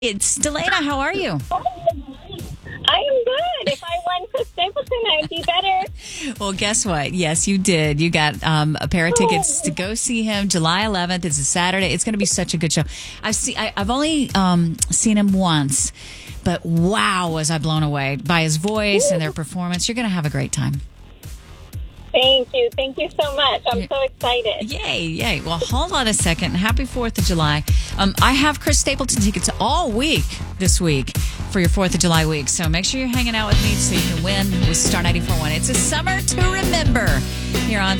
It's Delana. How are you? I am good. If I won Chris Stapleton, I'd be better. Well, guess what? Yes, you did. You got a pair of tickets to go see him July 11th. It's a Saturday. It's going to be such a good show. I've only seen him once, but wow, was I blown away by his voice and their performance. You're going to have a great time. Thank you. Thank you so much. I'm so excited. Yay. Well, hold on a second. Happy 4th of July. I have Chris Stapleton tickets all week this week for your 4th of July week. So make sure you're hanging out with me so you can win with Star 94.1. It's a summer to remember here on